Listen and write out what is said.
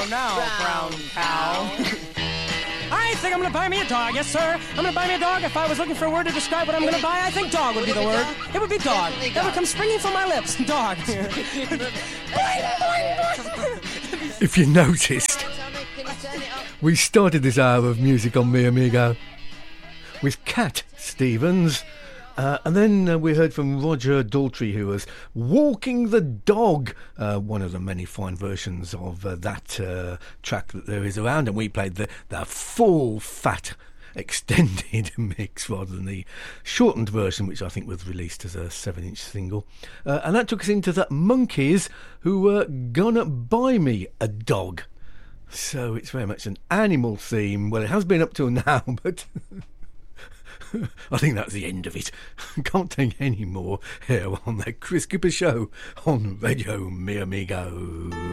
now, brown cow. I think I'm going to buy me a dog, yes, sir. I'm going to buy me a dog. If I was looking for a word to describe what I'm going to buy, I think dog would be the word. It would be dog. That would come springing from my lips. Dog. If you noticed, we started this hour of music on Mi Amigo with Cat Stevens. And then we heard from Roger Daltrey, who was Walking the Dog, one of the many fine versions of that track that there is around. And we played the full, fat, extended mix rather than the shortened version, which I think was released as a 7-inch single. And that took us into the Monkees, who were Gonna Buy Me a Dog. So it's very much an animal theme. Well, it has been up till now, but... I think that's the end of it. Can't take any more here on the Chris Cooper Show on Radio Mi Amigo.